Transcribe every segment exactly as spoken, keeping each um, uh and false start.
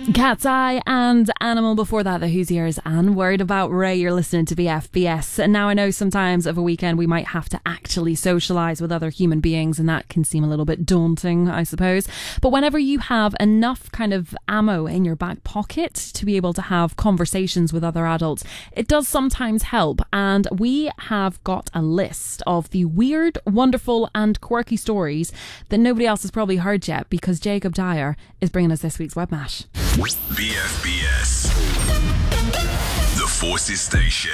Cat's Eye and Animal before that, the Hoosiers and Word About Ray. You're listening to B F B S. And now I know sometimes of a weekend we might have to actually socialise with other human beings, and that can seem a little bit daunting, I suppose. But whenever you have enough kind of ammo in your back pocket to be able to have conversations with other adults, it does sometimes help. And we have got a list of the weird, wonderful and quirky stories that nobody else has probably heard yet, because Jacob Dyer is bringing us this week's Webmash. B F B S, the Forces Station.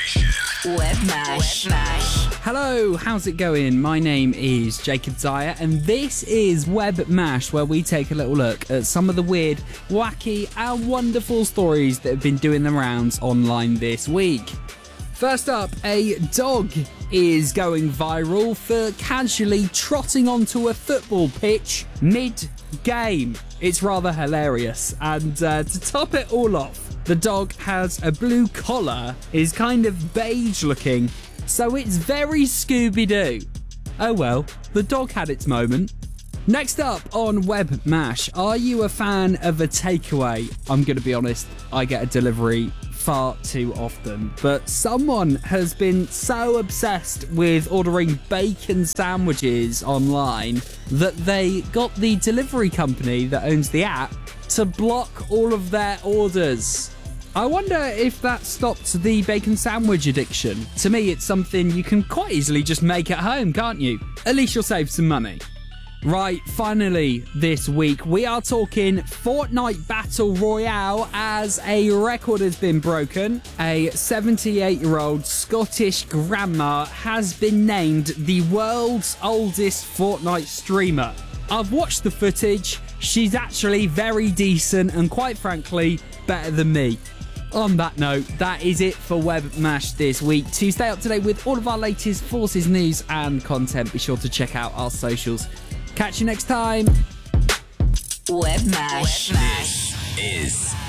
Webmash. Hello, how's it going? My name is Jacob Dyer, and this is Webmash, where we take a little look at some of the weird, wacky, and wonderful stories that have been doing the rounds online this week. First up, a dog is going viral for casually trotting onto a football pitch mid-game. It's rather hilarious. And uh, to top it all off, the dog has a blue collar, is kind of beige looking, so it's very Scooby-Doo. Oh well, the dog had its moment. Next up on Webmash, are you a fan of a takeaway? I'm going to be honest, I get a delivery far too often, but someone has been so obsessed with ordering bacon sandwiches online that they got the delivery company that owns the app to block all of their orders. I wonder if that stopped the bacon sandwich addiction. To me, it's something you can quite easily just make at home, can't you? At least you'll save some money. Right, finally this week we are talking Fortnite Battle Royale as a record has been broken. A seventy-eight-year-old Scottish grandma has been named the world's oldest Fortnite streamer. I've watched the footage. She's actually very decent and, quite frankly, better than me. On that note, that is it for Webmash this week. To stay up to date with all of our latest Forces news and content, be sure to check out our socials. Catch you next time. Webmash. This is